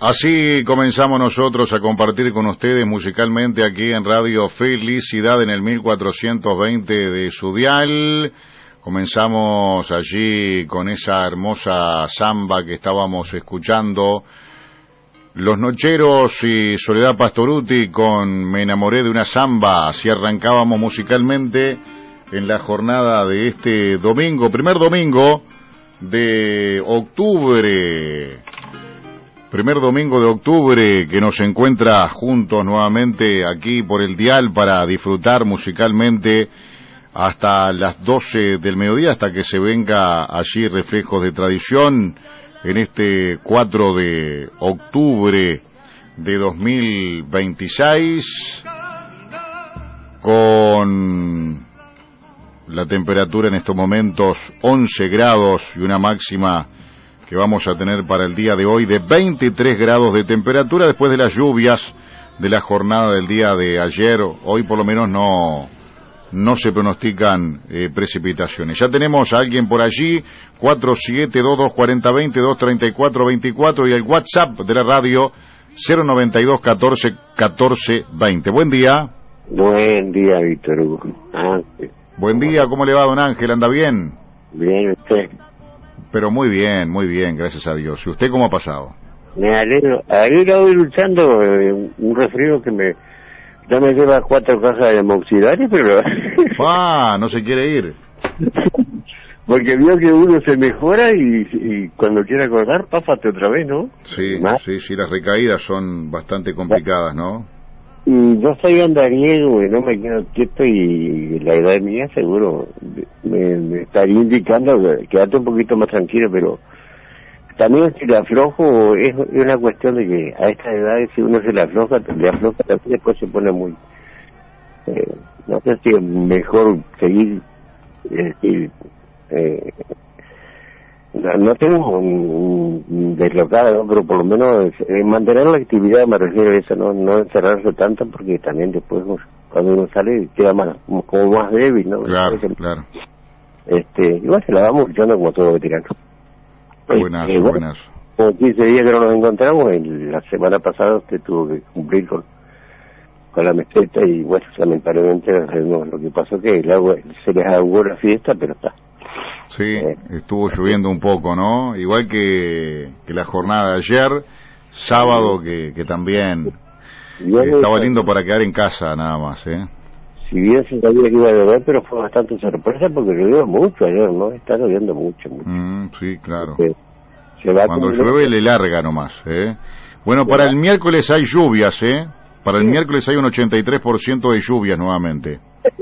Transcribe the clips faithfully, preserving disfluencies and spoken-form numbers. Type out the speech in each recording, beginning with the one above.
Así comenzamos nosotros a compartir con ustedes musicalmente aquí en Radio Felicidad en el mil cuatrocientos veinte de su dial. Comenzamos allí con esa hermosa samba que estábamos escuchando. Los Nocheros y Soledad Pastorutti con Me enamoré de una samba. Así arrancábamos musicalmente en la jornada de este domingo, primer domingo de octubre. Primer domingo de octubre que nos encuentra juntos nuevamente aquí por el dial para disfrutar musicalmente hasta las doce del mediodía, hasta que se venga allí Reflejos de Tradición en este cuatro de octubre de dos mil veintiséis, con la temperatura en estos momentos once grados y una máxima que vamos a tener para el día de hoy de veintitrés grados de temperatura después de las lluvias de la jornada del día de ayer. Hoy por lo menos no no se pronostican eh, precipitaciones. Ya tenemos a alguien por allí, cuatro siete dos dos cuatro cero dos cero dos tres cuatro dos cuatro y el WhatsApp de la radio cero noventa y dos catorce catorce veinte. Buen día. Buen día, Víctor Hugo. Ángel. Buen día, ¿cómo le va, don Ángel? ¿Anda bien? Bien, usted. Pero muy bien, muy bien, gracias a Dios. ¿Y usted cómo ha pasado? Me alegro. Ayer voy luchando eh, un resfrío que me... Ya me lleva cuatro cajas de amoxidales, pero... ¡Ah! No se quiere ir. Porque vio que uno se mejora y, y cuando quiere acordar, páfate otra vez, ¿no? Sí, ¿Más? sí, sí, las recaídas son bastante complicadas, ¿no? Y yo soy andariego y no me quedo quieto y la edad mía seguro me, me estaría indicando que quédate un poquito más tranquilo, pero también si le aflojo es una cuestión de que a esta edad si uno se le afloja, le afloja también después se pone muy... Eh, no sé si es mejor seguir... Eh, eh, no, no tengo un, un deslocado, ¿no? Pero por lo menos eh, mantener la actividad, me refiero a eso, no no encerrarse tanto, porque también después cuando uno sale queda más como más débil, ¿no? Claro, Entonces, claro. Este, igual se la vamos luchando como todo veterano. Buenas, este, bueno, buenas. Como quince días que no nos encontramos, el, la semana pasada usted tuvo que cumplir con con la meseta y bueno, lamentablemente no, lo que pasó que el agua se les ahogó la fiesta, pero está. Sí, estuvo lloviendo un poco, ¿no? Igual que, que la jornada de ayer, sábado, que, que también estaba lindo para quedar en casa nada más, ¿eh? Si bien se sabía que iba a llover, pero fue bastante sorpresa porque llovió mucho ayer, ¿no? Está lloviendo mucho, mucho. Mm, sí, claro. Se, se va Cuando llueve le larga nomás, ¿eh? Bueno, para el miércoles hay lluvias, ¿eh? Para el miércoles hay un ochenta y tres por ciento de lluvias nuevamente.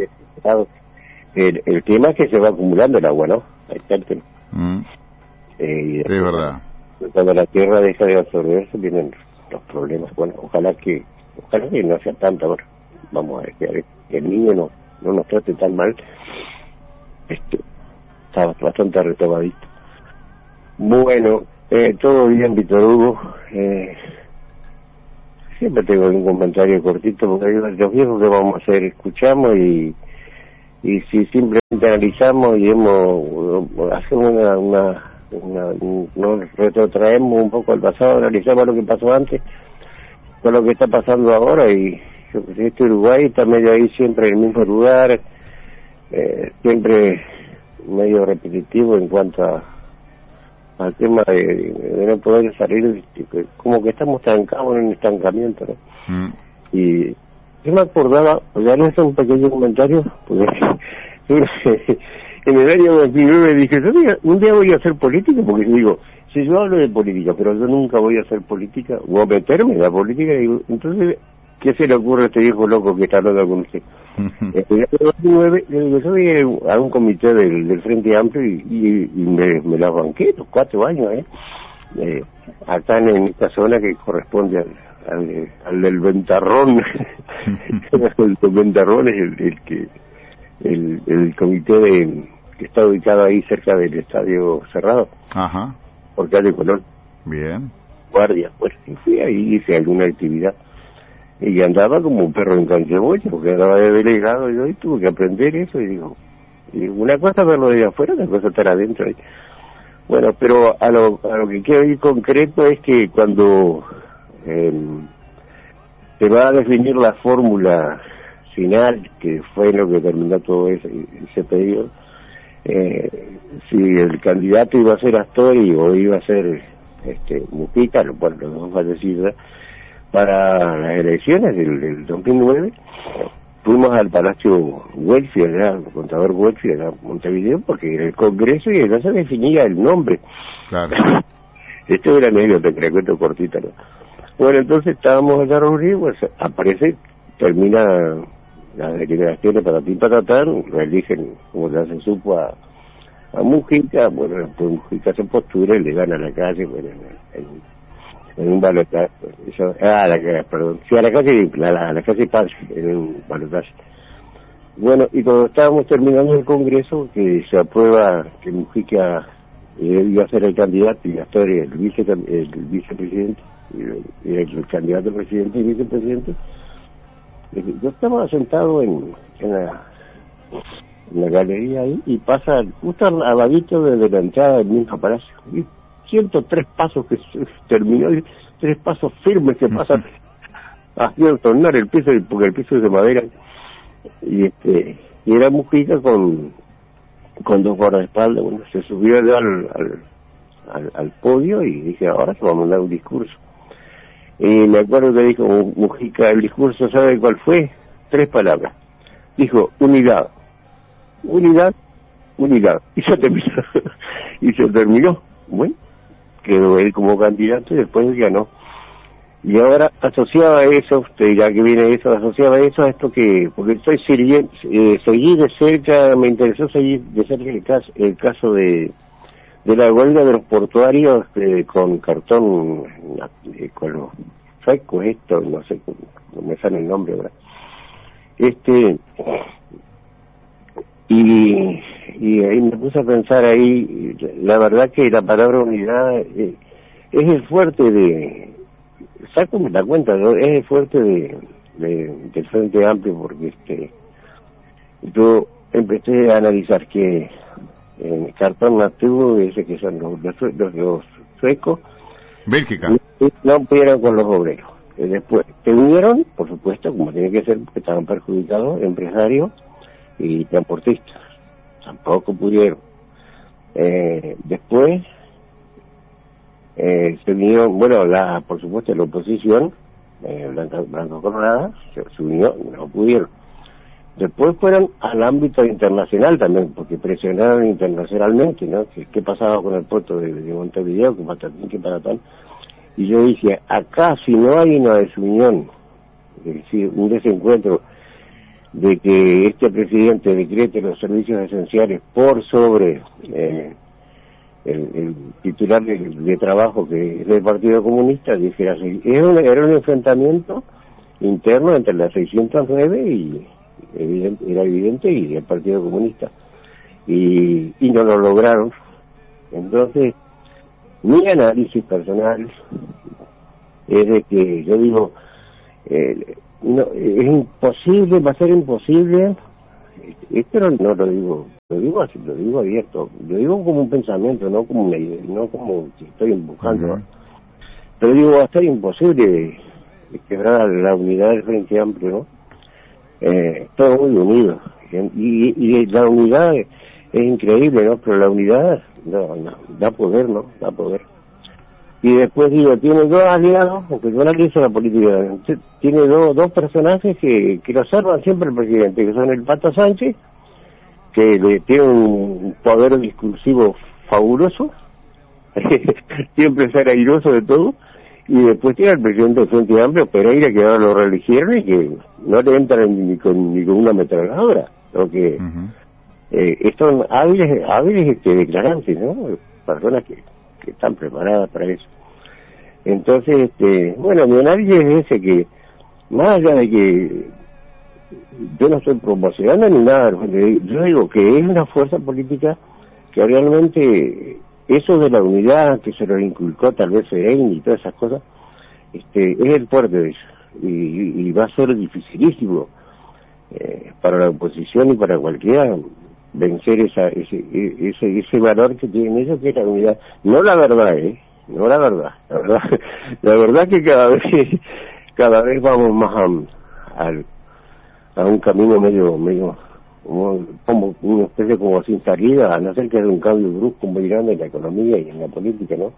El, el tema es que se va acumulando el agua, ¿no? Ahí está el tema. Mm. Eh, es verdad. Cuando la tierra deja de absorberse vienen los problemas. Bueno, ojalá que ojalá que no sea tanto ahora. Vamos a ver que el niño no no nos trate tan mal. Este, está bastante retobadito. Bueno, eh, todo bien, Víctor Hugo. Eh, siempre tengo un comentario cortito porque los viejos que vamos a hacer escuchamos y y si simplemente analizamos y hemos hacemos una, una, una nos retrotraemos un poco al pasado, analizamos lo que pasó antes con lo que está pasando ahora y yo que sé, este Uruguay está medio ahí siempre en el mismo lugar, eh, siempre medio repetitivo en cuanto a al tema de, de no poder salir, como que estamos trancados en un estancamiento, ¿no? Mm. Y yo me acordaba, ya no es un pequeño comentario, porque en el año dos mil nueve dije, un día voy a hacer política, porque digo, si yo hablo de política, pero yo nunca voy a hacer política, o a meterme en la política, digo, entonces, ¿qué se le ocurre a este viejo loco que está hablando con usted? En el año dos mil nueve, yo voy a un comité del, del Frente Amplio y, y, y me, me la banqué los cuatro años, ¿eh? eh acá en, en esta zona que corresponde al Al, al del Ventarrón. El Ventarrón es el, el que el, el comité de, que está ubicado ahí cerca del Estadio Cerrado. Ajá. Por calle Colón. Bien. Guardia, pues, y fui ahí, hice alguna actividad y andaba como un perro en cancebolla porque andaba de delegado y yo y tuve que aprender eso y digo, y una cosa verlo de afuera, otra cosa estar adentro ahí. Bueno, pero a lo, a lo que quiero ir concreto es que cuando eh, se va a definir la fórmula final, que fue lo que terminó todo ese, ese pedido, eh, si el candidato iba a ser Astori o iba a ser este Mujica, lo cual los dos fallecidos, para las elecciones del, del dos mil nueve. Fuimos al Palacio Welfi, allá, el contador Welfi, allá en Montevideo, porque era el Congreso y no se definía el nombre. Claro. Esto era medio, te cuento cortita, ¿no? Bueno, entonces estábamos allá reunidos, pues, aparece, termina las deliberaciones para ti para tratar, lo eligen, como ya se supo, a, a Mujica. Bueno, después Mujica se postura y le gana a la calle, bueno, en, en, en un balotaje, eso, ah, la calle, perdón, sí, a la calle, a la, a la calle Paz, en un balotaje. Bueno, y cuando estábamos terminando el Congreso, que se aprueba que Mujica eh, iba a ser el candidato y Astori el, vice, el vicepresidente, y el, el candidato a presidente y vicepresidente, yo estaba sentado en, en, la, en la galería ahí, y pasa justo al ladito de la entrada del mismo palacio, y ciento tres pasos que se terminó, y tres pasos firmes que pasan haciendo tornar el piso, porque el piso es de madera, y este y era Mujica con con dos guardaespaldas. Bueno, se subió al, al, al, al podio y dije, ahora se va a mandar un discurso. Y me acuerdo que dijo Mujica, el discurso, ¿sabe cuál fue? Tres palabras. Dijo, unidad, unidad, unidad. Y se terminó. y se terminó. Bueno, quedó él como candidato y después ganó. Y ahora asociaba eso, usted dirá que viene eso, asociaba eso a esto que, porque estoy siguiendo, eh, seguí de cerca, me interesó seguir de cerca el caso, el caso de de la huelga de los portuarios eh, con cartón, eh, con los suecos, esto, no sé, no me sale el nombre ahora. Este, y, y ahí me puse a pensar ahí, la verdad que la palabra unidad eh, es el fuerte de, sácame la cuenta, ¿no? Es el fuerte de, de del Frente Amplio, porque este, yo empecé a analizar que en el cartón nativo, ese que son los, los, los, los suecos, Bélgica, no pudieron con los obreros. Y después se unieron, por supuesto, como tiene que ser, porque estaban perjudicados, empresarios y transportistas. Tampoco pudieron. Eh, después eh, se unieron, bueno, la por supuesto la oposición, eh, Blanca, Blanco Coronada, se, se unió, no pudieron. Después fueron al ámbito internacional también, porque presionaron internacionalmente, ¿no? ¿Qué, qué pasaba con el puerto de, de Montevideo, que patatín, que patatán? Y yo dije, acá si no hay una desunión, es decir, un desencuentro de que este presidente decrete los servicios esenciales por sobre eh, el, el titular de, de trabajo que es del Partido Comunista, dijera así, era un, era un enfrentamiento interno entre la seiscientos nueve y evidente, era evidente y el Partido Comunista, y, y no lo lograron. Entonces mi análisis personal es de que yo digo eh, no, es imposible, va a ser imposible, esto no, no lo digo, lo digo así, lo digo abierto, lo digo como un pensamiento, no como una idea, no como que estoy buscando, uh-huh. Pero digo, va a ser imposible de, de quebrar la unidad del Frente Amplio, ¿no? Eh, todo muy unido, y, y la unidad es, es increíble, ¿no? Pero la unidad no, no, da poder, ¿no? Da poder. Y después digo, tiene dos aliados, porque yo analizo la política, tiene dos, dos personajes que, que lo observan siempre el presidente, que son el Pato Sánchez, que le tiene un poder discursivo fabuloso, siempre ser airoso de todo, y después tiene al presidente del Frente Amplio, Pereira, que ahora lo reeligieron y que no le entran ni con, ni con una ametralladora, ¿no? Que uh-huh. eh, son hábiles, hábiles este, declarantes, ¿no? Personas que, que están preparadas para eso. Entonces, este, bueno, mi análisis es ese, que más allá de que yo no estoy promocionando ni nada, yo digo que es una fuerza política que realmente eso de la unidad que se lo inculcó tal vez Serén y todas esas cosas, este, es el fuerte de eso, y, y va a ser dificilísimo eh, para la oposición y para cualquiera vencer esa ese ese ese valor que tienen ellos, que es la unidad, no la verdad, eh no, la verdad, la verdad, la verdad que cada vez, cada vez vamos más a, a, a un camino medio, medio, como, como una especie como sin salida, a no ser que haya un cambio brusco muy grande en la economía y en la política, ¿no?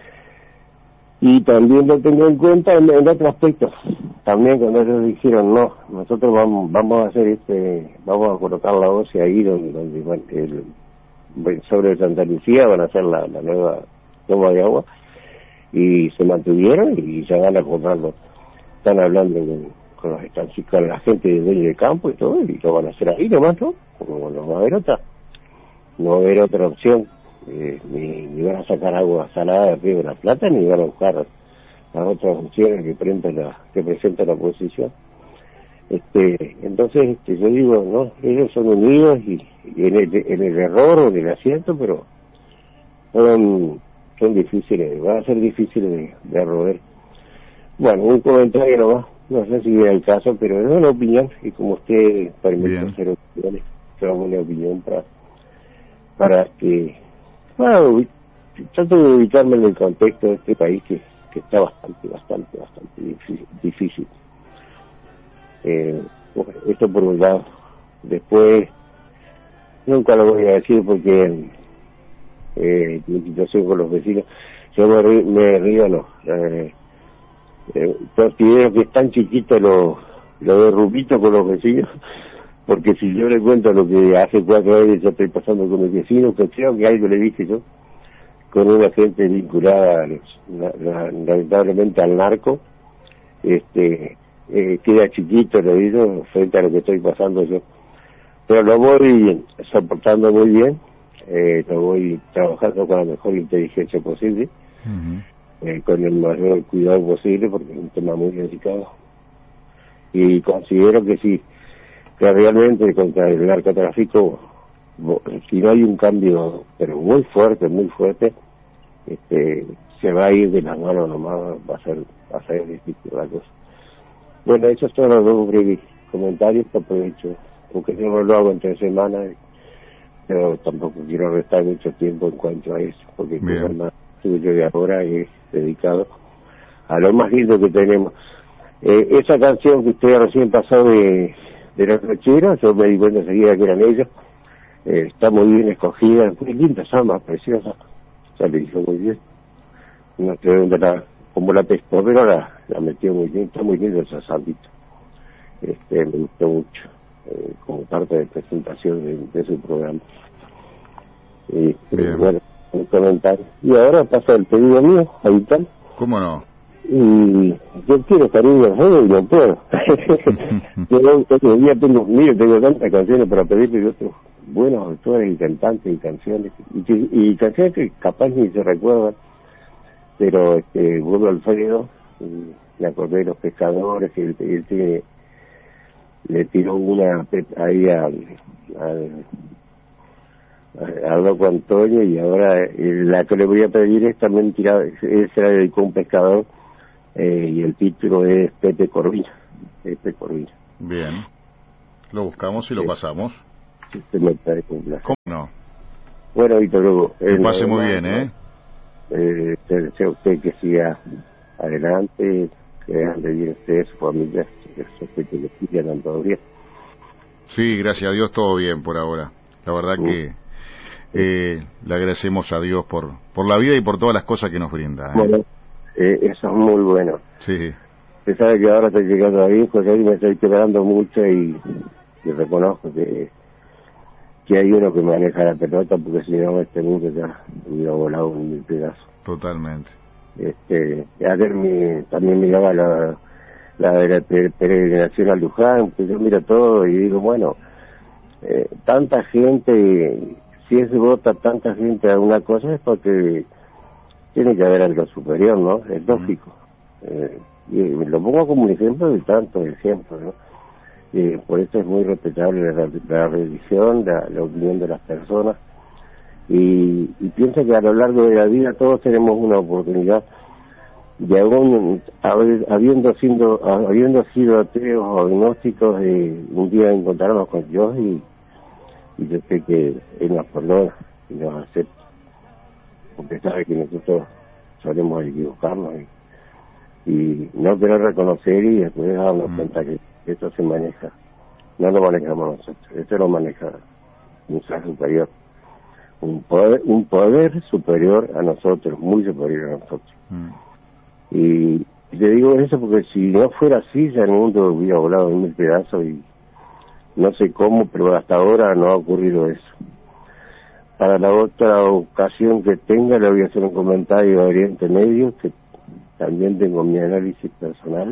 Y también lo tengo en cuenta en, en otros aspectos. También cuando ellos dijeron, no, nosotros vamos vamos a hacer este, vamos a colocar la O C E ahí donde, donde bueno, el, sobre Santa Lucía van a hacer la, la nueva toma de agua, y se mantuvieron y ya van a comprarlo. Están hablando con, con los estancios, con la gente de dueño de campo y todo, y lo van a hacer ahí nomás, ¿no? Como no va a haber otra, no va a haber otra opción. Eh, ni, ni van a sacar agua salada del río de la Plata, ni van a buscar las otras opciones que presenta la, que presenta la oposición. Este, entonces, este, yo digo, no, ellos son unidos y, y en, el, en el error o en el acierto, pero son, son difíciles, van a ser difíciles de, de roer. Bueno, un comentario nomás, no sé si es el caso, pero es una opinión, y como usted permite hacer opiniones, yo hago una opinión para, para que, bueno, trato de ubicarme en el contexto de este país que, que está bastante, bastante, bastante difícil. difícil. Eh, bueno, esto por un lado. Después, nunca lo voy a decir porque eh, mi situación con los vecinos, yo me río, me río no. Eh, eh, considero que es tan chiquito lo, lo de Rubito con los vecinos, porque si yo le cuento lo que hace cuatro años yo estoy pasando con mis vecinos, que creo que algo le dije yo, con una gente vinculada la, la, lamentablemente al narco, este eh, queda chiquito lo digo frente a lo que estoy pasando yo, pero lo voy soportando muy bien, eh, lo voy trabajando con la mejor inteligencia posible, uh-huh. eh, con el mayor cuidado posible, porque es un tema muy delicado, y considero que sí, que realmente contra el narcotráfico, si no hay un cambio, pero muy fuerte, muy fuerte, este, se va a ir de las manos nomás, va a ser, va a ser difícil la cosa. Bueno, esos son los dos breves comentarios que aprovecho, porque yo no lo hago entre semanas, pero tampoco quiero restar mucho tiempo en cuanto a eso, porque el programa suyo de ahora es dedicado a lo más lindo que tenemos. Eh, esa canción que usted recién pasó de de los Rocheros, yo me di cuenta enseguida que eran ellos, eh, está muy bien escogida, muy linda samba, preciosa, ya le hizo muy bien, no sé dónde la, como la pescó, pero la, la metió muy bien, está muy linda esa sambita, este, me gustó mucho, eh, como parte de presentación de, de su programa. Y, pero, bueno, un comentario. Y ahora pasa el pedido mío, habitual. ¿Cómo no? Y yo quiero cariño y no puedo. Yo otro día tengo, mire, tengo tantas canciones para pedirle de otros buenos autores y cantantes y canciones, y, que, y canciones que capaz ni se recuerdan, pero este, Burro Alfredo, me acordé de Los Pescadores, que él, él tiene, le tiró una ahí al, al, al loco Antonio, y ahora eh, la que le voy a pedir es también tirada, él se la dedicó a un pescador. Eh, y el título es Pepe Corvina, Pepe Corvina. Bien, lo buscamos y lo sí. pasamos. Sí, me parece un placer. ¿Cómo no? Bueno, Víctor Hugo. Que pase muy bien, ¿eh? eh te deseo a usted que siga adelante, que ande bien usted, su familia, que se le sigan todo bien. Sí, gracias a Dios todo bien por ahora. La verdad sí. que eh, le agradecemos a Dios por por la vida y por todas las cosas que nos brinda. ¿eh? Bueno. Eh, eso es muy bueno. Sí. Usted sabe que ahora estoy llegando a viejo, que ahí me estoy quebrando mucho y, y reconozco que que hay uno que maneja la pelota, porque si no este mundo ya hubiera volado en mil pedazos. Totalmente. Este, ayer mi, también miraba la, la de la peregrinación a Luján, que yo miro todo y digo, bueno, eh, tanta gente, si es vota tanta gente a una cosa es porque tiene que haber algo superior, ¿no? Es lógico. Eh, y lo pongo como un ejemplo de tantos ejemplos, ¿no? Y por eso es muy respetable la, la religión, la, la opinión de las personas. Y, y pienso que a lo largo de la vida todos tenemos una oportunidad de aún, habiendo sido, habiendo sido ateos o agnósticos, de un día encontrarnos con Dios y, y yo sé que Él nos perdona y nos acepta, porque sabe que nosotros solemos equivocarnos y, y no querer reconocer y después darnos mm. cuenta que esto se maneja. No lo manejamos nosotros, esto lo maneja un ser superior, un poder, un poder superior a nosotros, muy superior a nosotros. Mm. Y te digo eso porque si no fuera así, ya el mundo hubiera volado en mil pedazos y no sé cómo, pero hasta ahora no ha ocurrido eso. Para la otra ocasión que tenga, le voy a hacer un comentario a Oriente Medio, que también tengo mi análisis personal,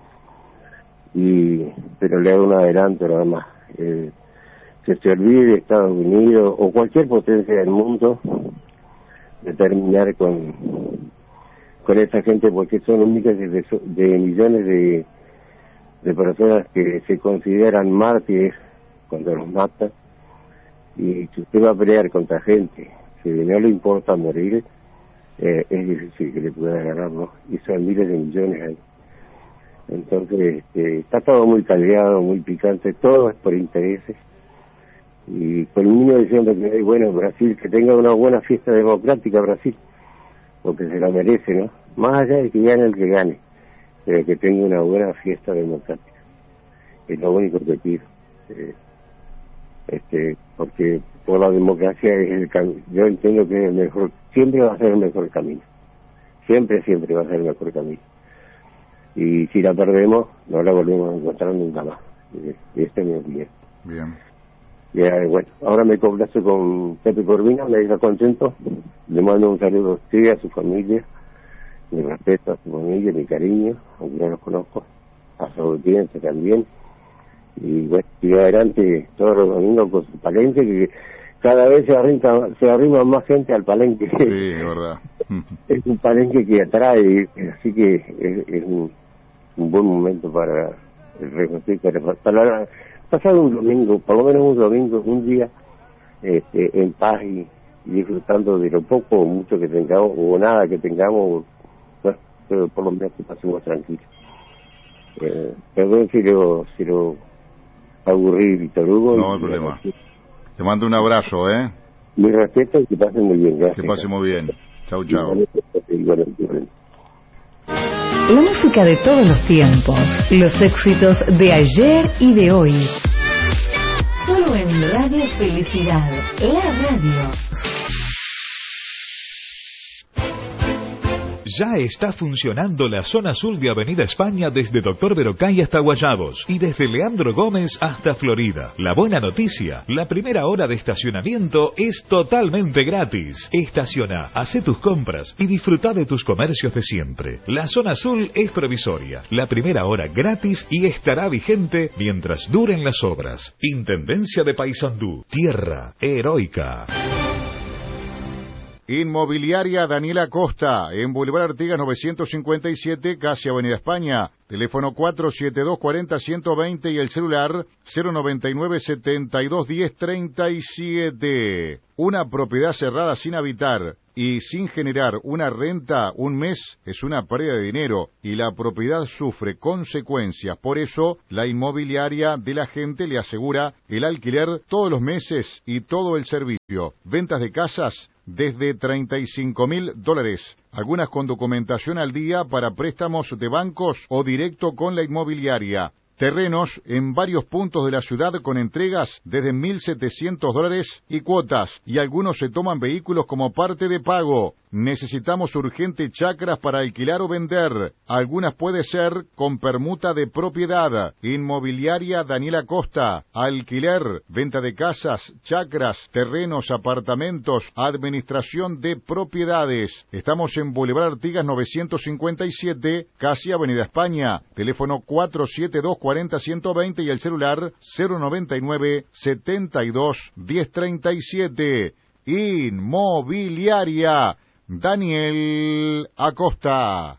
y pero le hago un adelanto nada más. Eh, que se olvide de Estados Unidos o cualquier potencia del mundo de terminar con con esa gente, porque son únicas de, de millones de, de personas que se consideran mártires cuando los matan. Y si usted va a pelear contra gente que no le importa morir, eh, es difícil que le pueda ganar, ¿no? Y son miles de millones ahí. Entonces, este, está todo muy caldeado, muy picante, todo es por intereses. Y con el niño diciendo que, bueno, Brasil, que tenga una buena fiesta democrática, Brasil, porque se la merece, ¿no? Más allá de que gane el que gane, pero que tenga una buena fiesta democrática. Es lo único que pido. Eh, este porque por la democracia es el camino, yo entiendo que es el mejor, siempre va a ser el mejor camino, siempre, siempre va a ser el mejor camino, y si la perdemos, no la volvemos a encontrar nunca más. Este es mi opinión. Bien. Ya, bueno, ahora me complace con Pepe Corvina, me deja contento, le mando un saludo a usted, a su familia, mi respeto a su familia, mi cariño, aunque no los conozco, a su audiencia también. Y bueno, y adelante todos los domingos con su palenque, que cada vez se arrima, se arrima más gente al palenque. Sí, es verdad. Es un palenque que atrae, así que es, es un, un buen momento para reconstruir, para, para pasar un domingo, por lo menos un domingo, un día, este, en paz y, y disfrutando de lo poco o mucho que tengamos, o nada que tengamos, bueno, pero por lo menos que pasemos tranquilos. Eh, perdón si lo, si lo aburrí, Víctor Hugo. No hay problema. Te mando un abrazo, ¿eh? Mi respeto y que pasen muy bien. Gracias. Que pase muy bien. Chau, chau. La música de todos los tiempos, los éxitos de ayer y de hoy. Solo en Radio Felicidad, la radio. Ya está funcionando la zona sur de Avenida España desde Doctor Verocay hasta Guayabos y desde Leandro Gómez hasta Florida. La buena noticia, la primera hora de estacionamiento es totalmente gratis. Estaciona, hace tus compras y disfruta de tus comercios de siempre. La zona azul es provisoria, la primera hora gratis y estará vigente mientras duren las obras. Intendencia de Paysandú, tierra heroica. Inmobiliaria Daniela Costa, en Boulevard Artigas novecientos cincuenta y siete, casi Avenida España. Teléfono cuatro siete dos, cuatro cero, uno dos cero y el celular cero noventa y nueve, setenta y dos, diez, treinta y siete. Una propiedad cerrada sin habitar y sin generar una renta un mes es una pérdida de dinero y la propiedad sufre consecuencias. Por eso, la inmobiliaria de la gente le asegura el alquiler todos los meses y todo el servicio. Ventas de casas desde treinta y cinco mil dólares. Algunas con documentación al día para préstamos de bancos o directo con la inmobiliaria. Terrenos en varios puntos de la ciudad con entregas desde mil setecientos dólares y cuotas. Y algunos se toman vehículos como parte de pago. Necesitamos urgente chacras para alquilar o vender. Algunas puede ser con permuta de propiedad. Inmobiliaria Daniela Costa. Alquiler, venta de casas, chacras, terrenos, apartamentos, administración de propiedades. Estamos en Boulevard Artigas novecientos cincuenta y siete, casi Avenida España. Teléfono cuatro siete dos, cuatro cero, uno dos cero y el celular cero noventa y nueve, setenta y dos, diez, treinta y siete. Inmobiliaria Daniel Acosta.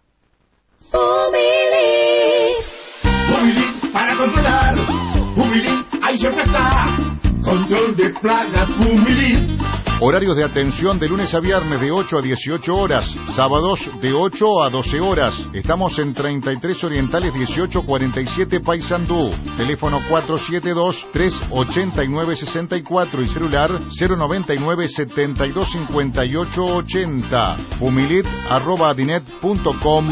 Humilín para controlar, Humilín ahí siempre está. control de plagas Fumilit. Horarios de atención de lunes a viernes de ocho a dieciocho horas, sábados de ocho a doce horas. Estamos en treinta y tres Orientales dieciocho cuarenta y siete Paysandú. Teléfono cuatro siete dos, tres ocho nueve seis cuatro y celular cero noventa y nueve setenta y dos cincuenta y ocho ochenta. Fumilit arroba adinet punto com